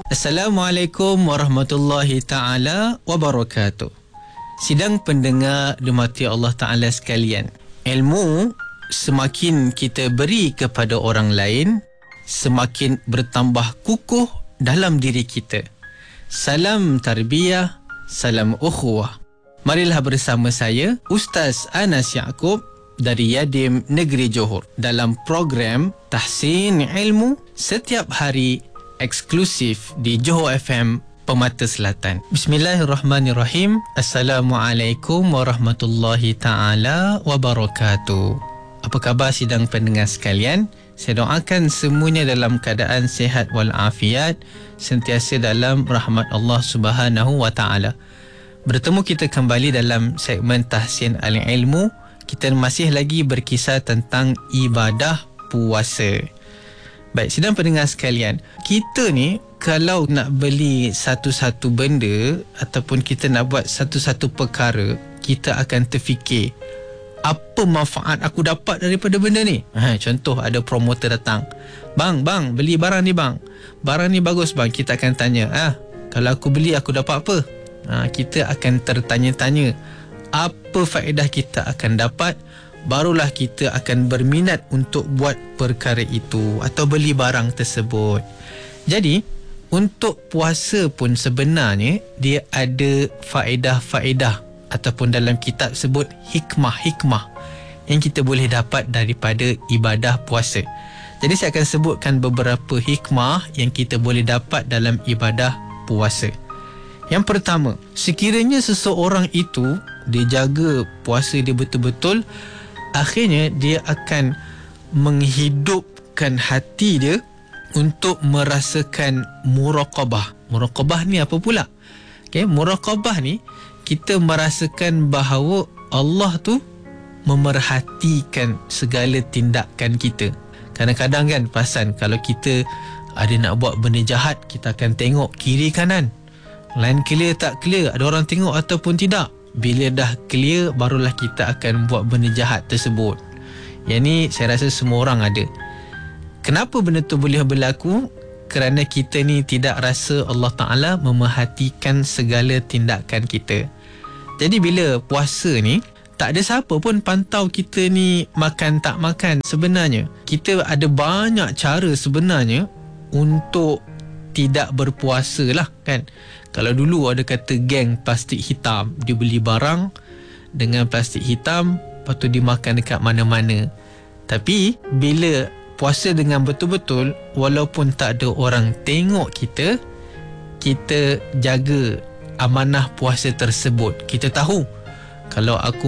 Assalamualaikum warahmatullahi ta'ala wabarakatuh. Sidang pendengar dimati Allah Ta'ala sekalian, ilmu semakin kita beri kepada orang lain, semakin bertambah kukuh dalam diri kita. Salam tarbiyah, salam ukhuwah. Marilah bersama saya, Ustaz Anas Yaakob dari Yadim Negeri Johor dalam program Tahsin Ilmu setiap hari eksklusif di Johor FM Permata Selatan. Bismillahirrahmanirrahim. Assalamualaikum warahmatullahi ta'ala wabarakatuh. Apa khabar sidang pendengar sekalian? Saya doakan semuanya dalam keadaan sihat walafiat, sentiasa dalam rahmat Allah Subhanahu wa ta'ala. Bertemu kita kembali dalam segmen Tahsin Al-Ilmu. Kita masih lagi berkisah tentang ibadah puasa. Baik, sidang pendengar sekalian, kita ni kalau nak beli satu-satu benda ataupun kita nak buat satu-satu perkara, kita akan terfikir, apa manfaat aku dapat daripada benda ni? Contoh, ada promoter datang, Bang, beli barang ni bang. Barang ni bagus bang. Kita akan tanya, kalau aku beli aku dapat apa? Kita akan tertanya-tanya, apa faedah kita akan dapat? Barulah kita akan berminat untuk buat perkara itu atau beli barang tersebut. Jadi, untuk puasa pun sebenarnya dia ada faedah-faedah ataupun dalam kitab sebut hikmah-hikmah yang kita boleh dapat daripada ibadah puasa. Jadi saya akan sebutkan beberapa hikmah yang kita boleh dapat dalam ibadah puasa. Yang pertama, sekiranya seseorang itu dia jaga puasa dia betul-betul, akhirnya dia akan menghidupkan hati dia untuk merasakan muraqabah. Muraqabah ni apa pula? Muraqabah ni kita merasakan bahawa Allah tu memerhatikan segala tindakan kita. Kadang-kadang kan perasan kalau kita ada nak buat benda jahat, kita akan tengok kiri kanan, line clear tak clear, ada orang tengok ataupun tidak. Bila dah clear, barulah kita akan buat benda jahat tersebut. Yang ni saya rasa semua orang ada. Kenapa benda tu boleh berlaku? Kerana kita ni tidak rasa Allah Ta'ala memerhatikan segala tindakan kita. Jadi bila puasa ni, tak ada siapa pun pantau kita ni makan tak makan. Sebenarnya kita ada banyak cara sebenarnya untuk tidak berpuasa lah kan. Kalau dulu ada kata geng plastik hitam, dia beli barang dengan plastik hitam, lepas tu dia makan dekat mana-mana. Tapi bila puasa dengan betul-betul, walaupun tak ada orang tengok kita, kita jaga amanah puasa tersebut. Kita tahu kalau aku